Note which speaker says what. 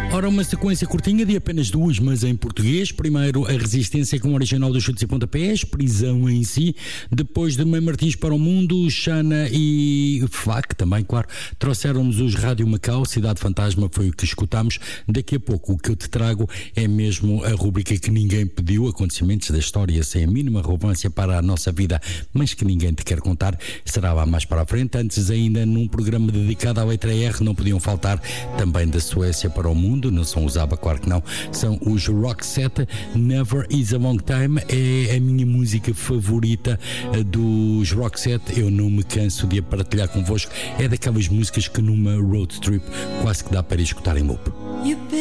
Speaker 1: Ora, uma sequência curtinha de apenas duas, mas em português. Primeiro, a Resistência com o original dos Chutes e Pontapés, Prisão em Si. Depois de Mãe Martins para o Mundo, Xana e FAC também, claro. Trouxeram-nos os Rádio Macau, Cidade Fantasma foi o que escutámos. Daqui a pouco o que eu te trago é mesmo a rubrica que ninguém pediu, acontecimentos da história sem a mínima relevância para a nossa vida, mas que ninguém te quer contar. Será lá mais para a frente. Antes ainda, num programa dedicado à letra R, não podiam faltar também da Suécia para o Mundo. Não são os ABBA, claro que não, são os Roxette. Never Is a Long Time é a minha música favorita dos Roxette. Eu não me canso de a partilhar convosco. É daquelas músicas que numa road trip quase que dá para escutar em loop.